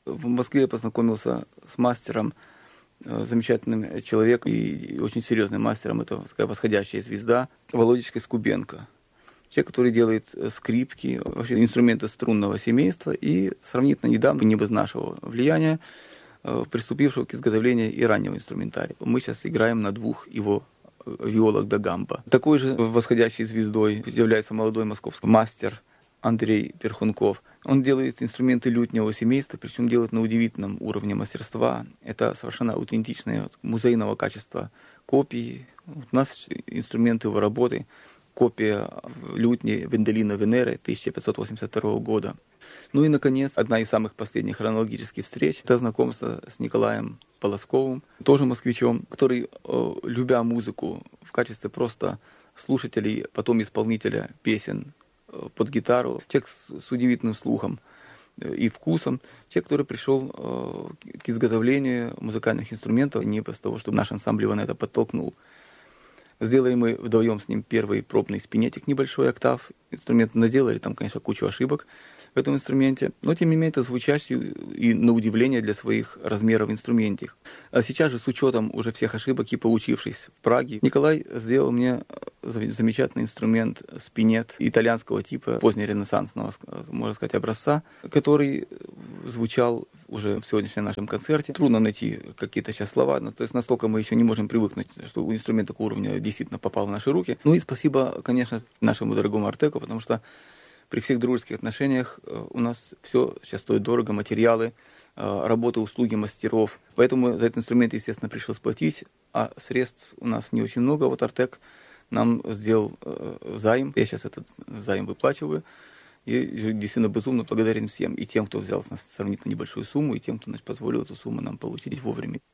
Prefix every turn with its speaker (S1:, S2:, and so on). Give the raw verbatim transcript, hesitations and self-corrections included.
S1: В Москве я познакомился с мастером, замечательным человеком и очень серьезным мастером. Это такая восходящая звезда Володечкой Скубенко. Человек, который делает скрипки, вообще инструменты струнного семейства и сравнительно недавно, не без нашего влияния, приступившего к изготовлению и раннего инструментария. Мы сейчас играем на двух его виолах да гамба. Такой же восходящей звездой является молодой московский мастер Андрей Перхунков. Он делает инструменты лютневого семейства, причем делает на удивительном уровне мастерства. Это совершенно аутентичные, музейного качества копии. У нас инструменты его работы. Копия лютни Венделина Венеры тысяча пятьсот восемьдесят второго года. Ну и, наконец, одна из самых последних хронологических встреч – это знакомство с Николаем Полосковым, тоже москвичом, который, любя музыку в качестве просто слушателей, потом исполнителя песен под гитару, человек с, с удивительным слухом и вкусом, человек, который пришел к изготовлению музыкальных инструментов не без того, чтобы наш ансамбль его на это подтолкнул. Сделали мы вдвоем с ним первый пробный спинетик, небольшой октав. Инструмент наделали, там, конечно, кучу ошибок в этом инструменте, но тем не менее это звучащий и на удивление для своих размеров инструментик. А сейчас же с учетом уже всех ошибок и поучившись в Праге, Николай сделал мне замечательный инструмент спинет итальянского типа, позднеренессансного, можно сказать, образца, который звучал уже в сегодняшнем нашем концерте. Трудно найти какие-то сейчас слова, но, то есть настолько мы еще не можем привыкнуть, что инструмент такого уровня действительно попал в наши руки. Ну и спасибо, конечно, нашему дорогому Артеку, потому что при всех дружеских отношениях у нас все сейчас стоит дорого, материалы, работы, услуги мастеров. Поэтому за этот инструмент, естественно, пришлось платить, а средств у нас не очень много. Вот Артек нам сделал займ. Я сейчас этот займ выплачиваю. И действительно безумно благодарен всем. И тем, кто взял с нас сравнительно небольшую сумму, и тем, кто, значит, позволил эту сумму нам получить вовремя.